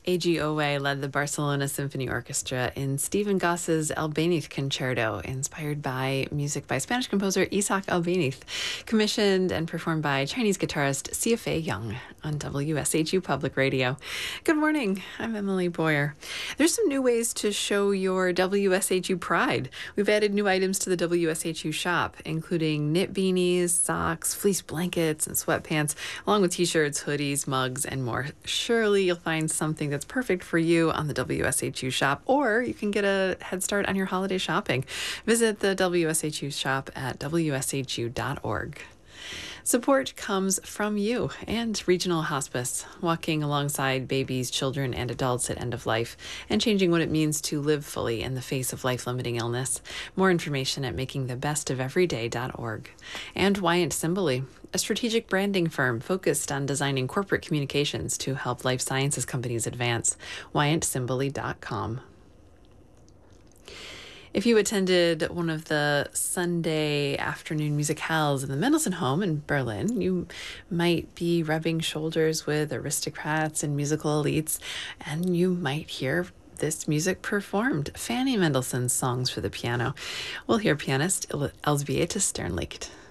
AGOA led the Barcelona Symphony Orchestra in Stephen Goss's Albéniz Concerto, inspired by music by Spanish composer Isaac Albéniz, commissioned and performed by Chinese guitarist Xiafei Yang on WSHU Public Radio. Good morning, I'm Emily Boyer. There's some new ways to show your WSHU pride. We've added new items to the WSHU shop, including knit beanies, socks, fleece blankets, and sweatpants, along with t-shirts, hoodies, mugs, and more. Surely you'll find something that's perfect for you on the WSHU shop, or you can get a head start on your holiday shopping. Visit the WSHU shop at wshu.org. Support comes from you and Regional Hospice, walking alongside babies, children, and adults at end of life, and changing what it means to live fully in the face of life-limiting illness. More information at makingthebestofeveryday.org. And Wyant Cimbally, a strategic branding firm focused on designing corporate communications to help life sciences companies advance. WyantCimbally.com. If you attended one of the Sunday afternoon musicales in the Mendelssohn Home in Berlin, you might be rubbing shoulders with aristocrats and musical elites, and you might hear this music performed, Fanny Mendelssohn's Songs for the Piano. We'll hear pianist Elsbieta Sternlicht.